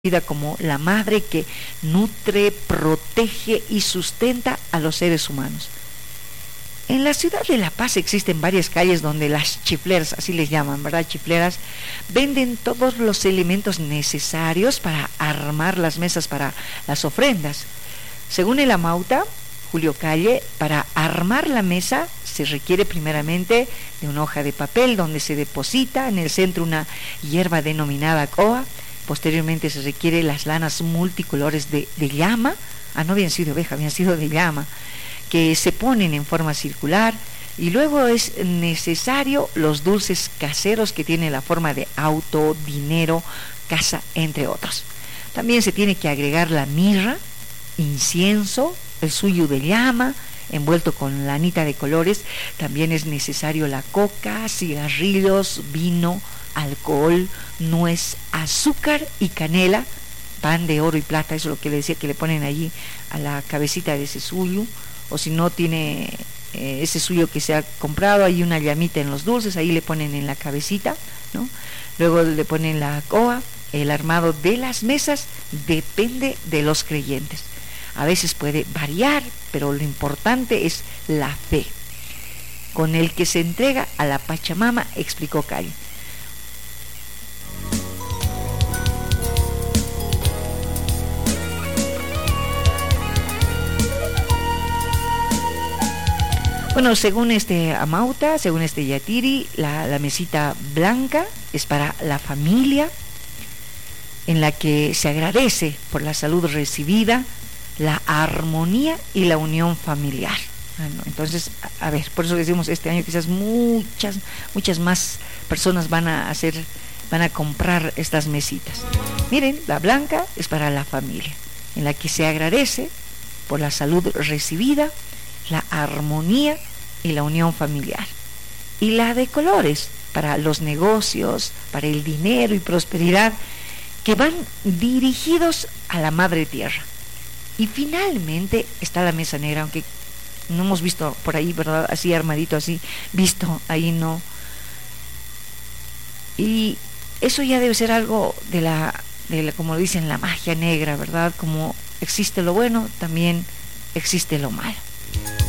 como la madre que nutre, protege y sustenta a los seres humanos. En la ciudad de La Paz existen varias calles donde las chifleras, así les llaman, ¿verdad? Chifleras, venden todos los elementos necesarios para armar las mesas para las ofrendas. Según el Amauta, Julio Calle, para armar la mesa se requiere primeramente de una hoja de papel donde se deposita en el centro una hierba denominada coa. Posteriormente se requiere las lanas multicolores de llama, no habían sido oveja, habían sido de llama, que se ponen en forma circular, y luego es necesario los dulces caseros que tienen la forma de auto, dinero, casa, entre otros. También se tiene que agregar la mirra, incienso, el suyo de llama, envuelto con lanita de colores. También es necesario la coca, cigarrillos, vino, alcohol, nuez, azúcar y canela, pan de oro y plata, eso es lo que le decía, que le ponen allí a la cabecita de ese suyo, o si no tiene ese suyo que se ha comprado, hay una llamita en los dulces, ahí le ponen en la cabecita, ¿no? Luego le ponen la coa. El armado de las mesas depende de los creyentes. A veces puede variar, pero lo importante es la fe con el que se entrega a la Pachamama, explicó Calle. Bueno, según este Amauta, según este Yatiri, la mesita blanca es para la familia, en la que se agradece por la salud recibida, la armonía y la unión familiar. Entonces, a ver, por eso decimos, este año quizás muchas más personas van a comprar estas mesitas. Miren, la blanca es para la familia, en la que se agradece por la salud recibida, la armonía y la unión familiar. Y la de colores, para los negocios, para el dinero y prosperidad, que van dirigidos a la madre tierra. Y finalmente está la mesa negra, aunque no hemos visto por ahí, ¿verdad? Así armadito, así visto, ahí no. Y eso ya debe ser algo de la, como dicen, la magia negra, ¿verdad? Como existe lo bueno, también existe lo malo.